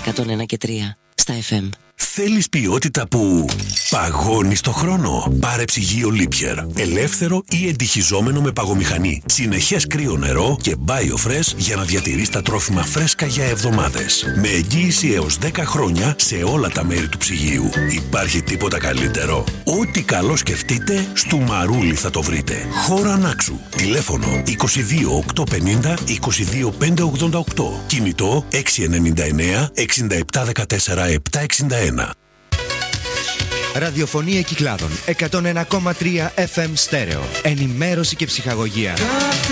101 και 3 στα FM. Θέλεις ποιότητα που παγώνει στο χρόνο? Πάρε ψυγείο Liebherr. Ελεύθερο ή εντυχιζόμενο με παγομηχανή. Συνεχές κρύο νερό και BioFresh για να διατηρείς τα τρόφιμα φρέσκα για εβδομάδες. Με εγγύηση έως 10 χρόνια σε όλα τα μέρη του ψυγείου. Υπάρχει τίποτα καλύτερο? Ό,τι καλό σκεφτείτε, στο Μαρούλι θα το βρείτε. Χώρα Νάξου. Τηλέφωνο 22 850 22 588. Κινητό 699 67 14 761. Ραδιοφωνία Κυκλάδων 101,3 FM στέρεο. Ενημέρωση και ψυχαγωγία.